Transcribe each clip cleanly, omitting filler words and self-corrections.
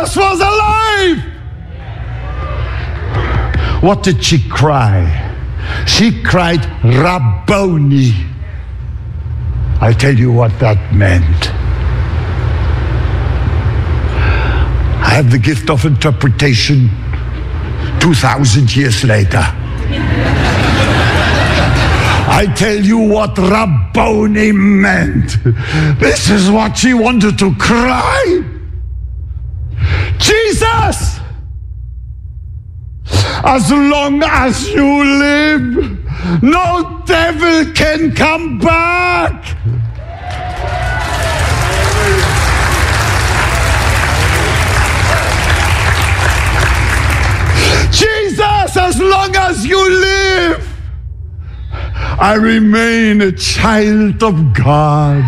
Jesus was alive. What did she cry? She cried, Rabboni. I'll tell you what that meant. I have the gift of interpretation 2,000 years later. I tell you what Rabboni meant. This is what she wanted to cry. Jesus, as long as you live, no devil can come back. Jesus, as long as you live, I remain a child of God.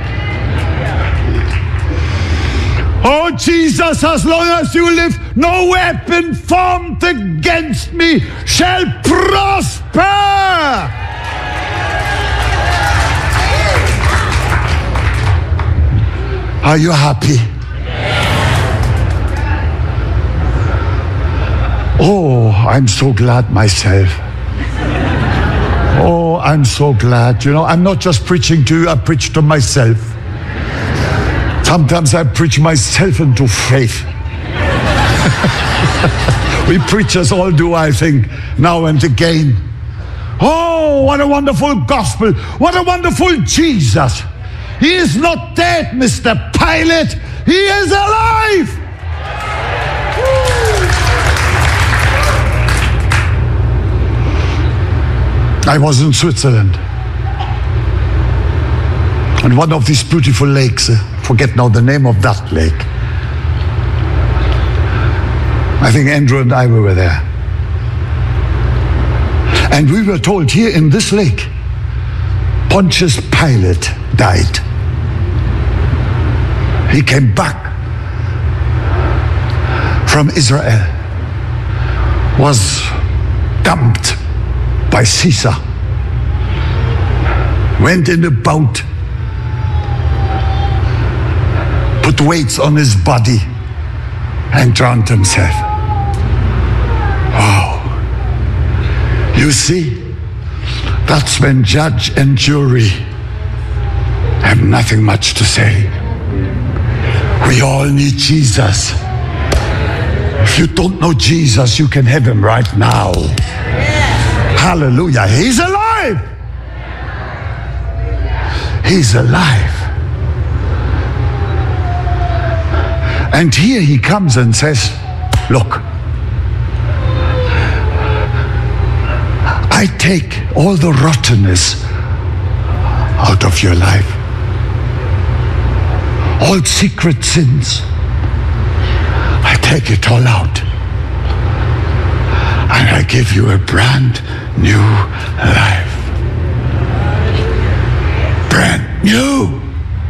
Oh, Jesus, as long as you live, no weapon formed against me shall prosper. Are you happy? Oh, I'm so glad myself. Oh, I'm so glad. You know, I'm not just preaching to you, I preach to myself. Sometimes I preach myself into faith. We preachers all do, I think, now and again. Oh, what a wonderful gospel. What a wonderful Jesus. He is not dead, Mr. Pilate. He is alive. I was in Switzerland. And one of these beautiful lakes, forget now the name of that lake. I think Andrew and I were there. And we were told here in this lake, Pontius Pilate died. He came back from Israel, was dumped by Caesar, went in a boat, put weights on his body, and drowned himself. Wow. You see, that's when judge and jury have nothing much to say. We all need Jesus. If you don't know Jesus, you can have him right now. Hallelujah. He's alive. He's alive. And here he comes and says, look, I take all the rottenness out of your life. All secret sins. I take it all out. And I give you a brand new life. Brand new.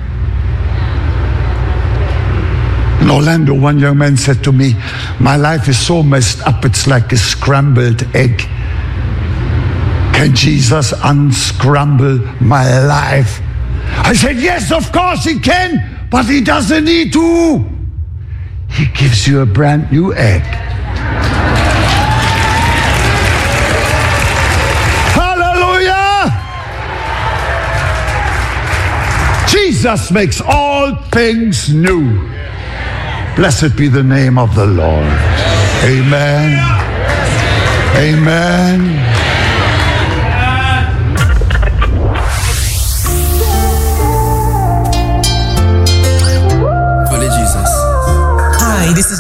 In Orlando, one young man said to me, my life is so messed up, it's like a scrambled egg. Can Jesus unscramble my life? I said, yes, of course he can, but he doesn't need to. He gives you a brand new egg. Jesus makes all things new. Blessed be the name of the Lord. Amen. Amen.